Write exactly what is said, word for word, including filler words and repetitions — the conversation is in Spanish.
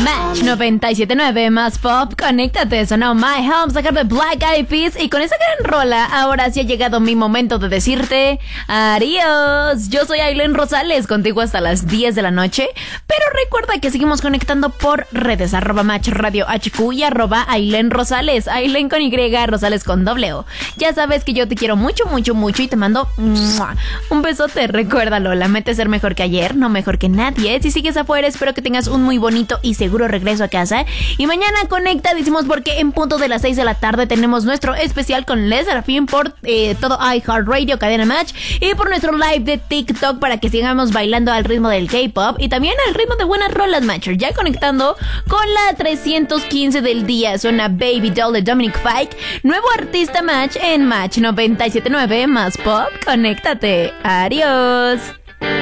Match noventa y siete punto nueve más pop, conéctate, sonó My Home, sacar de Black Eyed Peas. Y con esa gran rola, ahora sí ha llegado mi momento de decirte adiós. Yo soy Ailén Rosales, contigo hasta las diez de la noche. Pero recuerda que seguimos conectando por redes, arroba Match Radio H Q y arroba Ailén Rosales, Ailén con Y, Rosales con doble O. Ya sabes que yo te quiero mucho, mucho, mucho y te mando ¡mua! Un besote. Recuérdalo, la meta es ser mejor que ayer, no mejor que nadie. Si sigues afuera, espero que tengas un muy bonito y seguro regreso a casa. Y mañana conectadísimos porque en punto de las seis de la tarde tenemos nuestro especial con Les Serafín por eh, todo iHeartRadio, Cadena Match, y por nuestro live de TikTok para que sigamos bailando al ritmo del K-pop y también al ritmo de buenas rolas, Matcher. Ya conectando con la trescientos quince del día, suena Baby Doll de Dominic Fike, nuevo artista Match en Match noventa y siete punto nueve más pop. Conéctate. Adiós.